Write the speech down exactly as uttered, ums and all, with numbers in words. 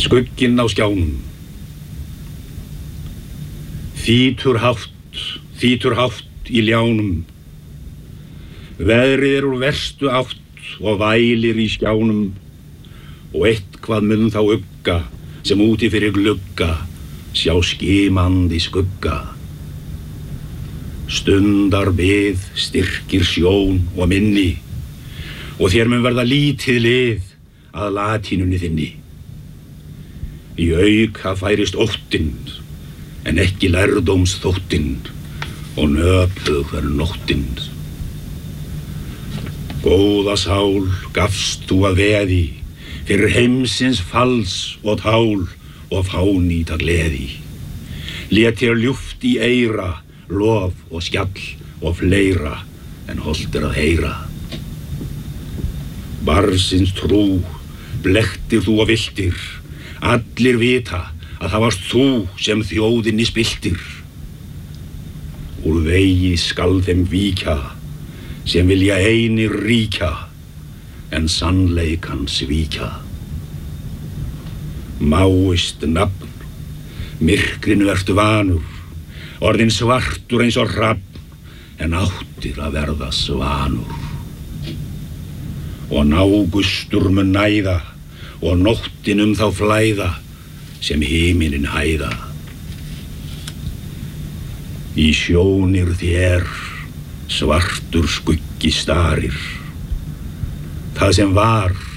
Skugginn á skjánum. Þýtur hátt, þýtur hátt í ljánum. Veðrið er úr verstu átt og vælir í skjánum og eitthvað mun þá ugga sem úti fyrir glugga sjá skimandi skugga. Stundar við styrkir sjón og minni og þér mun verða lítið lið að latínunni þinni. Í auka færist óttinn en ekki lærdóms þóttinn og nöpuð hver nóttinn. Góða sál gafst þú að veði fyrir heimsins falls og tál og fánýta gleði. Lét þér ljúft í eyra, lof og skjall og fleira en hollt er að heyra. Barnsins trú blekktir þú og viltir, allir vita að það varst þú sem þjóðinni spiltir. Úr vegi skal þeim víkja sem vilja einir ríkja en sannleikan svíkja. Máist nafn, myrkrinu ertu vanur, orðin svartur eins og hrafn en áttir að verða svanur. Og nágustur mun næða og nóttin um þá flæða sem himinin hæða. Í sjónir þér svartur skuggi starir. Það sem var